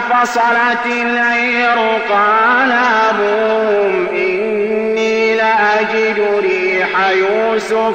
فصلت العير قال أبوهم إني لأجد ريح يوسف